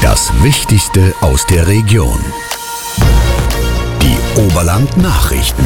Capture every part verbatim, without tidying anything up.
Das Wichtigste aus der Region. Die Oberland-Nachrichten.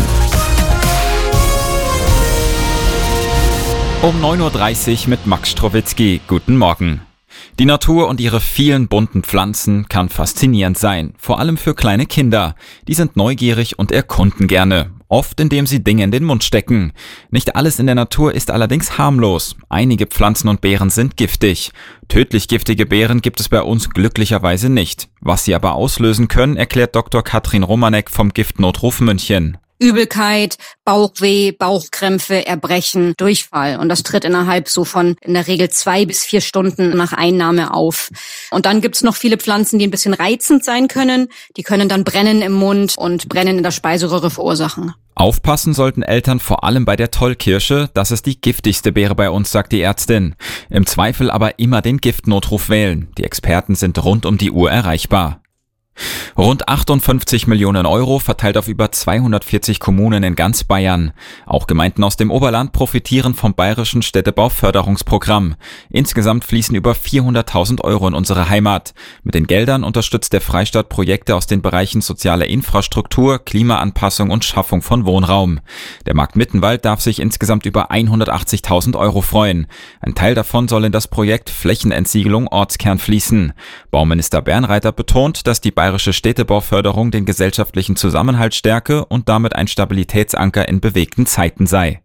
Um neun Uhr dreißig mit Max Strowitzki. Guten Morgen. Die Natur und ihre vielen bunten Pflanzen kann faszinierend sein, vor allem für kleine Kinder. Die sind neugierig und erkunden gerne, oft indem sie Dinge in den Mund stecken. Nicht alles in der Natur ist allerdings harmlos. Einige Pflanzen und Beeren sind giftig. Tödlich giftige Beeren gibt es bei uns glücklicherweise nicht. Was sie aber auslösen können, erklärt Doktor Katrin Romanek vom Giftnotruf München. Übelkeit, Bauchweh, Bauchkrämpfe, Erbrechen, Durchfall. Und das tritt innerhalb so von in der Regel zwei bis vier Stunden nach Einnahme auf. Und dann gibt's noch viele Pflanzen, die ein bisschen reizend sein können. Die können dann Brennen im Mund und Brennen in der Speiseröhre verursachen. Aufpassen sollten Eltern vor allem bei der Tollkirsche. Das ist die giftigste Beere bei uns, sagt die Ärztin. Im Zweifel aber immer den Giftnotruf wählen. Die Experten sind rund um die Uhr erreichbar. Rund achtundfünfzig Millionen Euro verteilt auf über zweihundertvierzig Kommunen in ganz Bayern. Auch Gemeinden aus dem Oberland profitieren vom bayerischen Städtebauförderungsprogramm. Insgesamt fließen über vierhunderttausend Euro in unsere Heimat. Mit den Geldern unterstützt der Freistaat Projekte aus den Bereichen soziale Infrastruktur, Klimaanpassung und Schaffung von Wohnraum. Der Markt Mittenwald darf sich insgesamt über hundertachtzigtausend Euro freuen. Ein Teil davon soll in das Projekt Flächenentsiegelung Ortskern fließen. Bauminister Bernreiter betont, dass die bayerische Städtebauförderung den gesellschaftlichen Zusammenhalt stärke und damit ein Stabilitätsanker in bewegten Zeiten sei.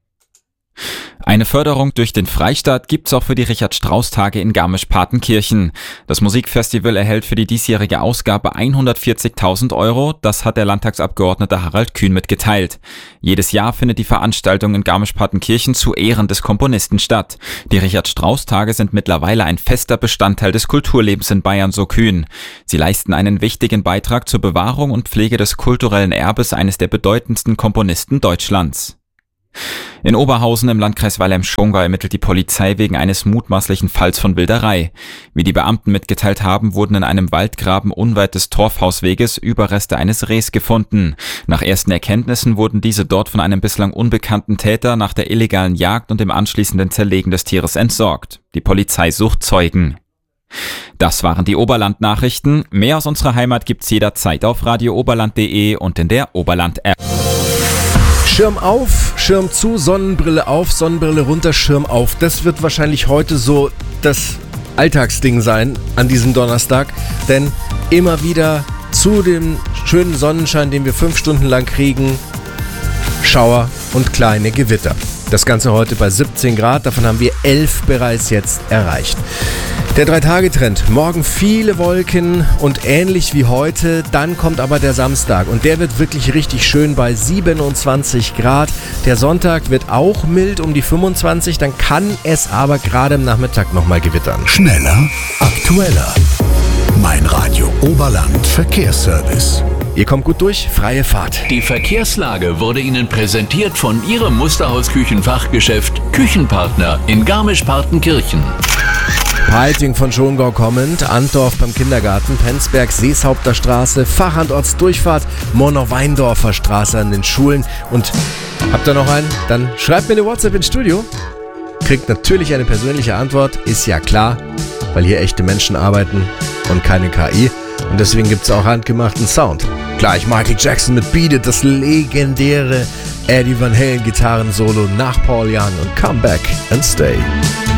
Eine Förderung durch den Freistaat gibt's auch für die Richard-Strauss-Tage in Garmisch-Partenkirchen. Das Musikfestival erhält für die diesjährige Ausgabe hundertvierzigtausend Euro, das hat der Landtagsabgeordnete Harald Kühn mitgeteilt. Jedes Jahr findet die Veranstaltung in Garmisch-Partenkirchen zu Ehren des Komponisten statt. Die Richard-Strauss-Tage sind mittlerweile ein fester Bestandteil des Kulturlebens in Bayern, so Kühn. Sie leisten einen wichtigen Beitrag zur Bewahrung und Pflege des kulturellen Erbes eines der bedeutendsten Komponisten Deutschlands. In Oberhausen im Landkreis Weilheim-Schongau ermittelt die Polizei wegen eines mutmaßlichen Falls von Wilderei. Wie die Beamten mitgeteilt haben, wurden in einem Waldgraben unweit des Torfhausweges Überreste eines Rehs gefunden. Nach ersten Erkenntnissen wurden diese dort von einem bislang unbekannten Täter nach der illegalen Jagd und dem anschließenden Zerlegen des Tieres entsorgt. Die Polizei sucht Zeugen. Das waren die Oberland-Nachrichten. Mehr aus unserer Heimat gibt's jederzeit auf radio oberland punkt de und in der Oberland-App. Schirm auf, Schirm zu, Sonnenbrille auf, Sonnenbrille runter, Schirm auf. Das wird wahrscheinlich heute so das Alltagsding sein an diesem Donnerstag. Denn immer wieder zu dem schönen Sonnenschein, den wir fünf Stunden lang kriegen, Schauer und kleine Gewitter. Das Ganze heute bei siebzehn Grad, davon haben wir elf bereits jetzt erreicht. Der Drei-Tage-Trend, morgen viele Wolken und ähnlich wie heute, dann kommt aber der Samstag und der wird wirklich richtig schön bei siebenundzwanzig Grad. Der Sonntag wird auch mild um die fünfundzwanzig, dann kann es aber gerade im Nachmittag nochmal gewittern. Schneller, aktueller. Mein Radio Oberland Verkehrsservice. Ihr kommt gut durch, freie Fahrt. Die Verkehrslage wurde Ihnen präsentiert von Ihrem Musterhaus-Küchenfachgeschäft Küchenpartner in Garmisch-Partenkirchen. Peiting von Schongau kommend, Antdorf beim Kindergarten, Penzberg, Seeshaupter Straße, Fachandortsdurchfahrt, Monau-Weindorfer Straße an den Schulen. Und habt ihr noch einen? Dann schreibt mir eine WhatsApp ins Studio. Kriegt natürlich eine persönliche Antwort, ist ja klar, weil hier echte Menschen arbeiten und keine K I. Und deswegen gibt es auch handgemachten Sound. Gleich Michael Jackson mit Beat It, das legendäre Eddie Van Halen Gitarrensolo nach Paul Young und Come Back and Stay.